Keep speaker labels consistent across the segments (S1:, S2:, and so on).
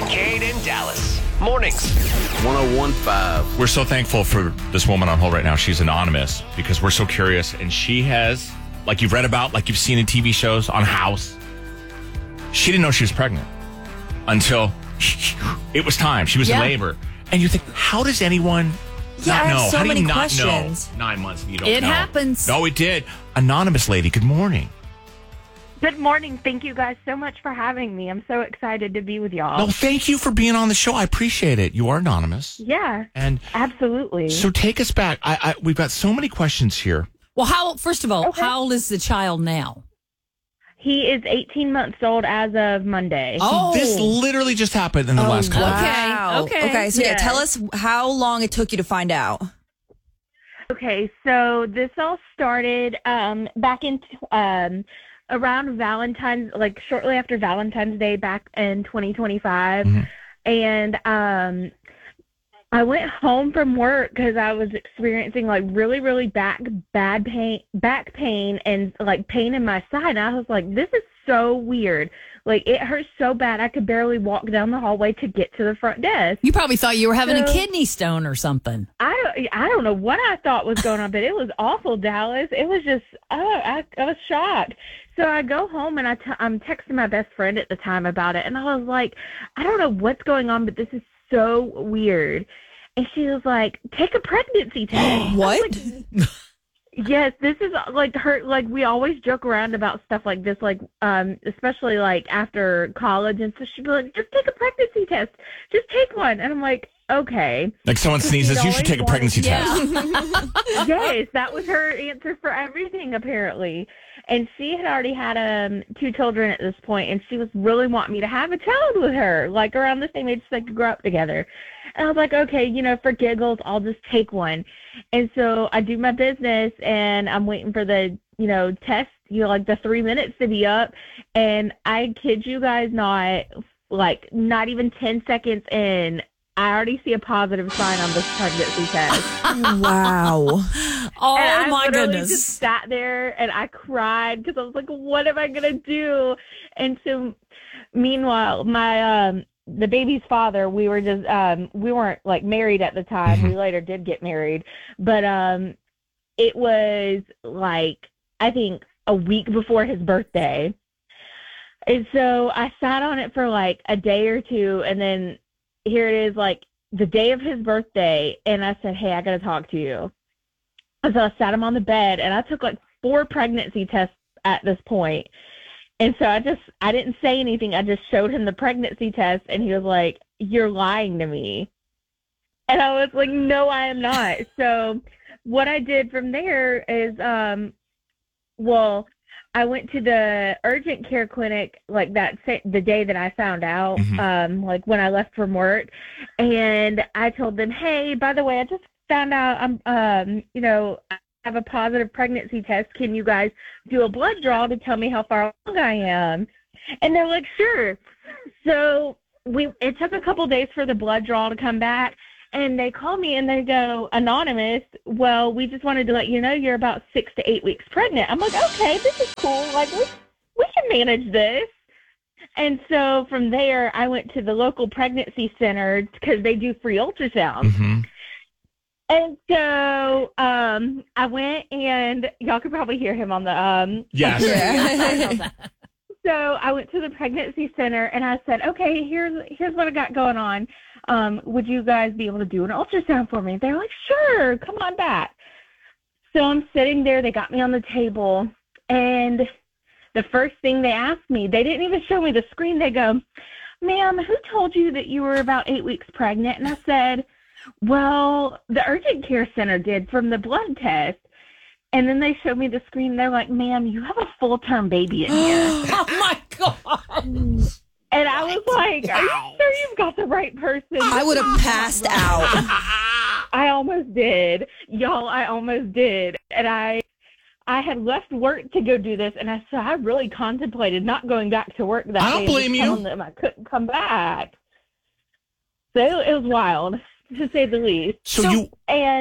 S1: Kate and Dallas. Mornings.
S2: 1015.
S3: We're so thankful for this woman on hold right now. She's anonymous because we're so curious. And she has, like you've read about, like you've seen in TV shows on House, she didn't know she was pregnant until it was time. She was in labor. And you think, how does anyone not know?
S4: So
S3: how do
S4: many
S3: you not
S4: questions.
S3: know 9 months and you don't know?
S4: It happens.
S3: No, it did. Anonymous lady, good morning.
S5: Good morning. Thank you guys so much for having me. I'm so excited to be with y'all.
S3: No, thank you for being on the show. I appreciate it. You are anonymous.
S5: Yeah,
S3: And
S5: absolutely.
S3: so take us back. We've got so many questions here.
S4: Well, first of all, how old is the child now?
S5: He is 18 months old as of Monday.
S4: Oh,
S3: This literally just happened in the last couple of days.
S4: wow. Okay.
S6: So
S5: Yeah.
S6: tell us how long it took you to find out.
S5: Okay, so this all started back in around Valentine's, like shortly after Valentine's Day back in 2025.
S3: Mm-hmm.
S5: And I went home from work because I was experiencing like really, really back pain and like pain in my side. And I was like, this is so weird. Like it hurts so bad I could barely walk down the hallway to get to the front desk.
S4: You probably thought you were having a kidney stone or something.
S5: I don't know what I thought was going on, but it was awful, Dallas. It was just, I was shocked. So I go home and I'm texting my best friend at the time about it. And I was like, I don't know what's going on, but this is so weird. And she was like, take a pregnancy test.
S6: What?
S5: Yes, this is like her, like we always joke around about stuff like this, like, especially like after college. And so she'd be like, just take a pregnancy test. Just take one. And I'm like, okay.
S3: Like someone sneezes, you should take a pregnancy test.
S5: Yes, that was her answer for everything, apparently. And she had already had 2 children at this point, and she was really wanting me to have a child with her, like around the same age so they could grow up together. And I was like, okay, for giggles, I'll just take one. And so I do my business, and I'm waiting for the, test, like the 3 minutes to be up. And I kid you guys not, like not even 10 seconds in, I already see a positive sign on this pregnancy test.
S6: Wow.
S4: Oh,
S5: And I
S4: my
S5: literally
S4: goodness.
S5: just sat there and I cried because I was like, what am I going to do? And so meanwhile, my the baby's father, we were just we weren't like married at the time. We later did get married. But it was like, I think a week before his birthday. And so I sat on it for like a day or two, and then here it is, like the day of his birthday, and I said, hey, I got to talk to you. And so I sat him on the bed, and I took like 4 pregnancy tests at this point. And so I didn't say anything. I just showed him the pregnancy test, and he was like, you're lying to me. And I was like, no, I am not. So what I did from there is, I went to the urgent care clinic like the day that I found out, like when I left from work, and I told them, hey, by the way, I just found out I have a positive pregnancy test. Can you guys do a blood draw to tell me how far along I am? And they're like, sure. So it took a couple days for the blood draw to come back. And they call me and they go, anonymous, well, we just wanted to let you know you're about 6 to 8 weeks pregnant. I'm like, okay, this is cool. Like, we can manage this. And so from there, I went to the local pregnancy center because they do free ultrasound.
S3: Mm-hmm.
S5: And so I went, and y'all could probably hear him on the
S3: Yes.
S6: Yeah.
S5: So I went to the pregnancy center, and I said, okay, here's what I got going on. Would you guys be able to do an ultrasound for me? They're like, sure, come on back. So I'm sitting there. They got me on the table, and the first thing they asked me, they didn't even show me the screen. They go, ma'am, who told you that you were about 8 weeks pregnant? And I said, well, the urgent care center did from the blood test. And then they showed me the screen. They're like, ma'am, you have a full-term baby in here.
S4: Oh, my God.
S5: And I was like, are you sure you've got the right person?
S6: I would have passed out.
S5: I almost did. Y'all, I almost did. And I had left work to go do this, and I really contemplated not going back to work that day.
S3: I don't blame you.
S5: Telling them I couldn't come back. So it was wild, to say the least. So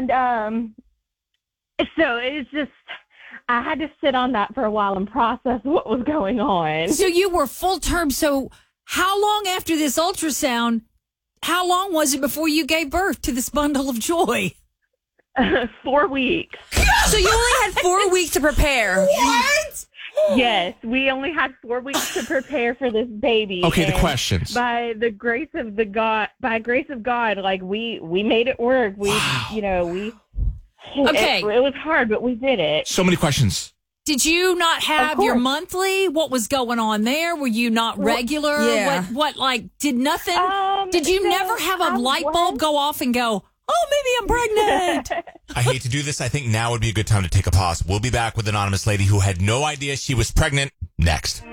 S5: it's just, I had to sit on that for a while and process what was going on.
S4: So you were full term. So how long after this ultrasound, how long was it before you gave birth to this bundle of joy?
S5: 4 weeks.
S6: So you only had 4 weeks to prepare.
S4: What?
S5: Yes, we only had 4 weeks to prepare for this baby.
S3: Okay, the
S5: and
S3: questions.
S5: By grace of God, like we made it work. We,
S4: Okay.
S5: it was hard, but we did it.
S3: So many questions.
S4: Did you not have your monthly? What was going on there? Were you not regular?
S6: yeah.
S4: What did nothing? Did you
S5: no,
S4: never have a
S5: I
S4: light
S5: was.
S4: bulb go off and go, oh, maybe I'm pregnant?
S7: I hate to do this. I think now would be a good time to take a pause. We'll be back with an anonymous lady who had no idea she was pregnant next.